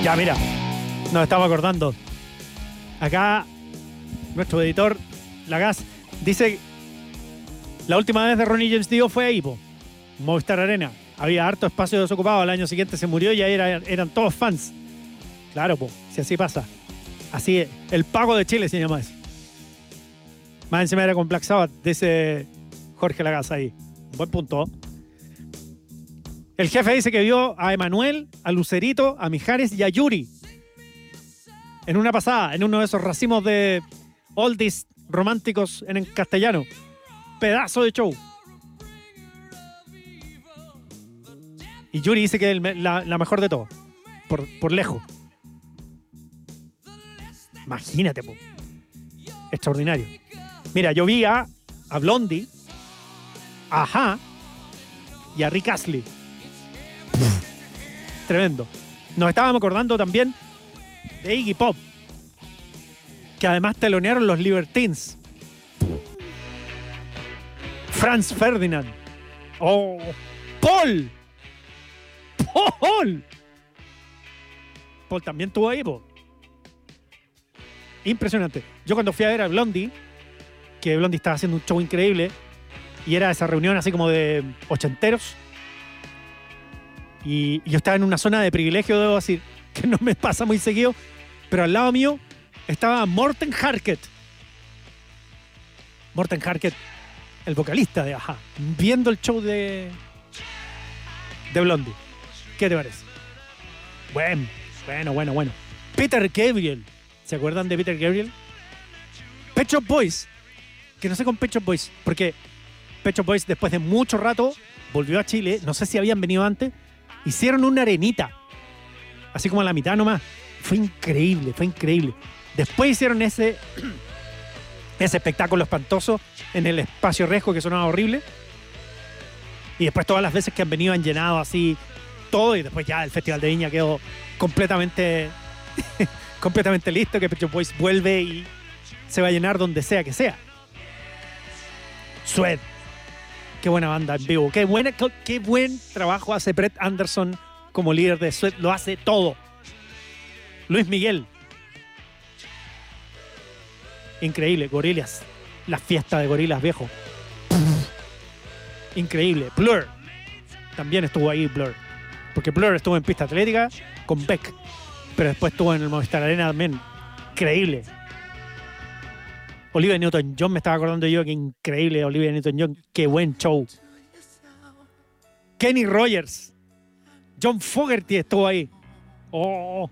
Ya, mira, nos estamos acordando. Acá, nuestro editor, Lagas, dice: la última vez de Ronnie James Dio fue ahí, po, Movistar Arena. Había harto espacio desocupado. Al año siguiente se murió y ahí eran todos fans. Claro, po, si así pasa. Así es. El pago de Chile se llama eso. Más encima era con Black Sabbath, dice Jorge Lagas ahí. Buen punto. El jefe dice que vio a Emanuel, a Lucerito, a Mijares y a Yuri en una pasada, en uno de esos racimos de oldies románticos en castellano. Pedazo de show. Y Yuri dice que es la mejor de todo. Por lejos. Imagínate, po. Extraordinario. Mira, yo vi a Blondie, a Ajá y a Rick Astley. Tremendo. Nos estábamos acordando también de Iggy Pop, que además telonearon los Libertines. Franz Ferdinand. Oh, Paul también estuvo ahí, po. Impresionante. Yo cuando fui a ver a Blondie, que Blondie estaba haciendo un show increíble, y era esa reunión así como de ochenteros, y yo estaba en una zona de privilegio, debo decir, que no me pasa muy seguido, pero al lado mío estaba Morten Harket. Morten Harket, el vocalista de Ajá, viendo el show de Blondie. ¿Qué te parece? Bueno. Peter Gabriel. ¿Se acuerdan de Peter Gabriel? Pet Shop Boys. Que no sé con Pet Shop Boys, porque Pet Shop Boys después de mucho rato volvió a Chile. No sé si habían venido antes. Hicieron una arenita, así como a la mitad nomás. Fue increíble. Después hicieron ese espectáculo espantoso en el Espacio Riesgo, que sonaba horrible. Y después todas las veces que han venido han llenado así todo, y después ya el Festival de Viña quedó completamente listo, que Pet Shop Boys vuelve y se va a llenar donde sea que sea. Suede. Qué buena banda en vivo. Qué buen trabajo hace Brett Anderson como líder de Suede. Lo hace todo. Luis Miguel. Increíble. Gorillaz. La fiesta de Gorillaz viejo. Increíble. Blur. También estuvo ahí Blur. Porque Blur estuvo en pista atlética con Beck. Pero después estuvo en el Movistar Arena también. Increíble. Olivia Newton-John, me estaba acordando yo, que increíble Olivia Newton-John. Qué buen show. Kenny Rogers. John Fogerty estuvo ahí. Oh.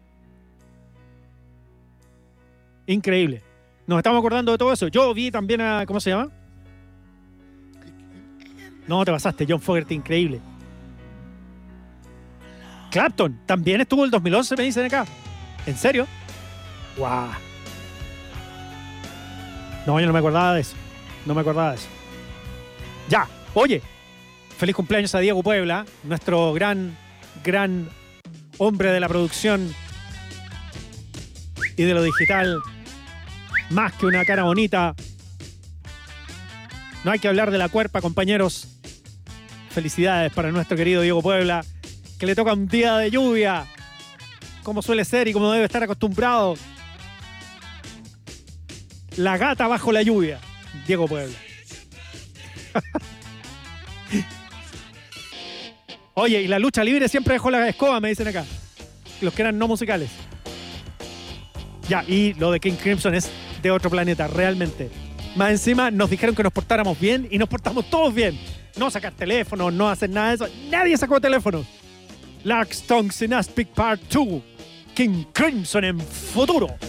Increíble. Nos estamos acordando de todo eso. Yo vi también a... ¿Cómo se llama? No, te pasaste. John Fogerty, increíble. Clapton, también estuvo el 2011, me dicen acá. ¿En serio? ¡Guau! No, yo no me acordaba de eso. Ya, oye. Feliz cumpleaños a Diego Puebla, nuestro gran hombre de la producción y de lo digital. Más que una cara bonita. No hay que hablar de la cuerpa, compañeros. Felicidades para nuestro querido Diego Puebla, que le toca un día de lluvia, como suele ser y como debe estar acostumbrado. La gata bajo la lluvia, Diego Puebla. Oye, y la lucha libre siempre dejó la escoba, me dicen acá. Los que eran no musicales. Ya, y lo de King Crimson es de otro planeta, realmente. Más encima nos dijeron que nos portáramos bien y nos portamos todos bien. No sacar teléfonos, no hacer nada de eso. Nadie sacó teléfonos. Lark Stonks in Aspic Part 2. King Crimson en futuro.